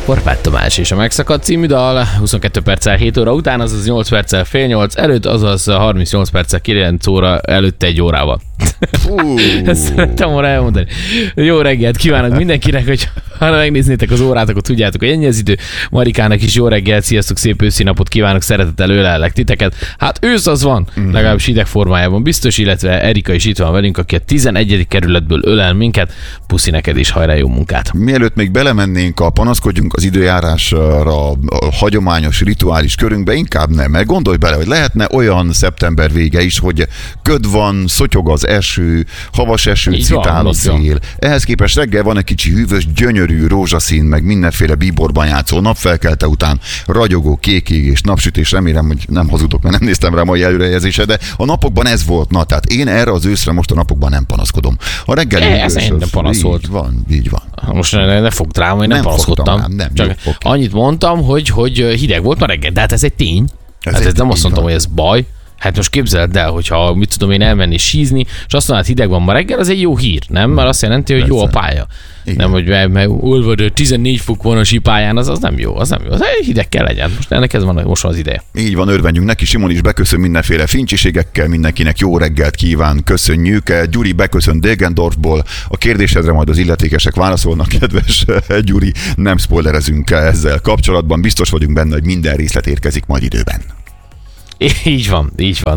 Horváth Tamás és a Megszakadt című dal 22 perccel 7 óra után, azaz 8 perccel fél 8 előtt, azaz 38 perccel 9 óra előtt 1 órával. Ezt szerettem volna elmondani. Jó reggelt kívánok mindenkinek, hogy ha megnéznétek az órát, akkor tudjátok, hogy ennyi az idő. Marikának is jó reggelt, sziasztok, szép őszi napot kívánok, szeretettel ölellek titeket. Hát ősz az van, legalábbis hideg formájában biztos, illetve Erika is itt van velünk, aki a 11. kerületből ölel minket. Puszi neked is, hajrá, jó munkát. Mielőtt még belemennénk a panaszkodjunk az időjárásra a hagyományos rituális körünkbe, inkább nem, mert gondolj bele, hogy lehetne olyan szeptember vége is, hogy köd van, szotyog az eső, havas eső, citál a szél. Ehhez képest reggel van egy kicsi hűvös, gyönyörű rózsaszín, meg mindenféle bíborban játszó napfelkelte után ragyogó kék ég és napsütés. Remélem, hogy nem hazudok, mert nem néztem rá a mai előrejelzésre, de a napokban ez volt. Na, tehát én erre az őszre most a napokban nem panaszkodom. A reggeli ez nem panaszolt. Így van. Most ne fogd rám, hogy nem panaszkodtam. Csak annyit mondtam, hogy hideg volt ma reggel, de hát ez egy tény. Ez nem azt mondtam, hogy ez baj. Hát most képzeld el, hogyha mit tudom én elmenni sízni, és azt mondod, hideg van ma reggel, az egy jó hír, nem? Mert azt jelenti, hogy jó a pálya. Igen. Nem, hogy mert olvad, 14 fok van a sípályán, az nem jó, az hideg kell legyen. Most ennek ez van, most van az ideje. Így van, örvendjünk neki, Simon is beköszön mindenféle fincsiségekkel, mindenkinek jó reggelt kíván, köszönjük. Gyuri beköszön Deggendorfból, a kérdésedre majd az illetékesek válaszolnak, kedves Gyuri, nem spoilerezünk ezzel kapcsolatban, biztos vagyunk benne, hogy minden részlet érkezik majd időben. Így van.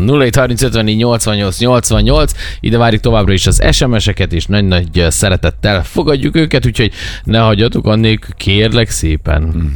0730548888, ide várjuk továbbra is az SMS-eket, és nagy-nagy szeretettel fogadjuk őket, úgyhogy ne hagyjatok annélkül, kérlek szépen.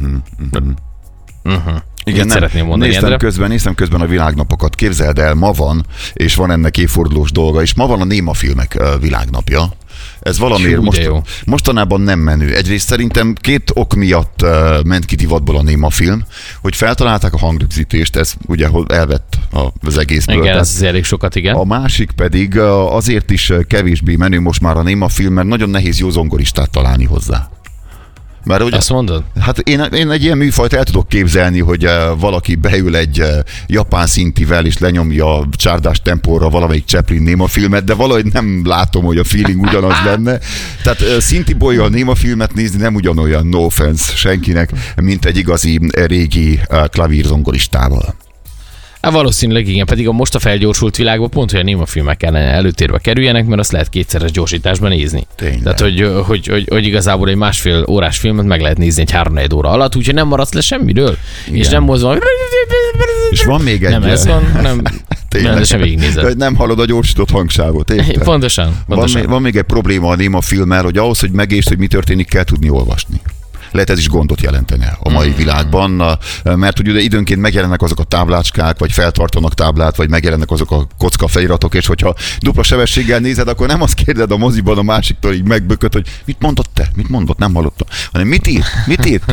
Igen, szeretném mondani. Néztem közben a világnapokat, képzeld el, ma van, és van ennek évfordulós dolga, és ma van a néma filmek világnapja. Ez valamiért mostanában nem menő. Egyrészt szerintem két ok miatt ment ki divatból a néma film, hogy feltalálták a hangrögzítést, ez ugye elvett az egészből. Igen, ez elég sokat, igen. A másik pedig azért is kevésbé menő most már a néma film, mert nagyon nehéz jó zongoristát találni hozzá. Mert ugye, azt mondod? Hát én egy ilyen műfajt el tudok képzelni, hogy valaki beül egy japán szintivel és lenyomja a csárdás tempóra valamelyik Chaplin néma filmet, de valahogy nem látom, hogy a feeling ugyanaz lenne. Tehát szintibolyjal néma filmet nézni nem ugyanolyan, no offense senkinek, mint egy igazi régi klavírzongoristával. Valószínűleg igen, pedig most a felgyorsult világban pont, hogy a némafilmek kellene előtérbe kerüljenek, mert azt lehet kétszeres gyorsításban nézni. Tényleg. Tehát, hogy igazából egy másfél órás filmet meg lehet nézni egy 3-4 óra alatt, úgyhogy nem maradsz le semmiről. Igen. És nem mozol. És van még egy... Nem ez van, nem sem végignézed. Nem hallod a gyorsított hangsávot, érted? Pontosan. Van még egy probléma a némafilmmel, hogy ahhoz, hogy megértsd, hogy mi történik, kell tudni olvasni. Lehet ez is gondot jelentene a mai világban, mert ugye időnként megjelennek azok a táblácskák, vagy feltartanak táblát, vagy megjelennek azok a kocka feliratok, és hogyha dupla sebességgel nézed, akkor nem azt kérded a moziban a másiktól, így megbököd, hogy mit mondott te? Mit mondott? Nem hallottam. Hanem mit írt?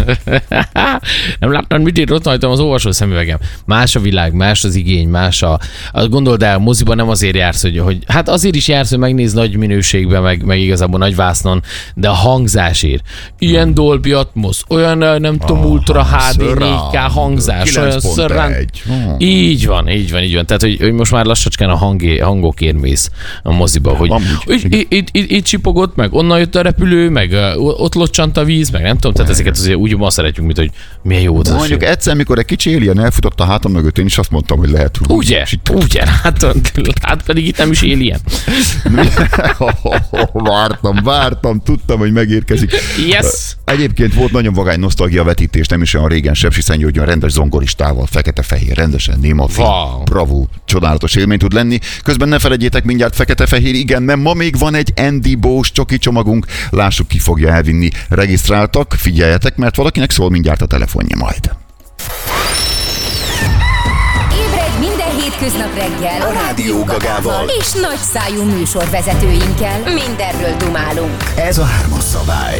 Nem láttam, mit írt, ott hagytam az olvasó szemüvegem. Más a világ, más az igény, más a... Gondold el, moziban nem azért jársz, hogy hát azért is jársz, hogy megnéz nagy minőségben, meg igazából nagy vásznon, de a hangzásért. Ilyen Dolby Atmos, olyan nem tudom, Ultra HD, 4K hangzás, olyan szörrán. Így van. Tehát, hogy most már lassacskán a hangokért mész a moziba, hogy itt csipogott, meg onnan jött a repülő, meg ott locsant a víz, meg nem tudom, tehát ezeket azért úgy ma szeretjük, mint hogy milyen jó. Mondjuk egyszer, mikor egy kicsi alien elfutott a hátam mögött, én is azt mondtam, hogy lehet. Ugye? Hát pedig itt nem is alien. Vártam, tudtam, hogy megérkezik. Yes! Egyébként volt nagyon vagány nosztalgia vetítés, nem is olyan régen Sepsiszentgyörgyön, hogy olyan rendes zongoristával, fekete-fehér, rendesen néma film. Wow. Bravo, csodálatos élmény tud lenni. Közben ne felejtjétek, mindjárt fekete-fehér, igen, mert ma még van egy Andy Bós csoki csomagunk, lássuk, ki fogja elvinni. Regisztráltak, figyeljetek, mert valakinek szól mindjárt a telefonja majd. Ébredj minden hétköznap reggel a Rádió Gagával és nagy szájú műsorvezetőinkkel. Mindenről dumálunk. Ez a 3-as szabály.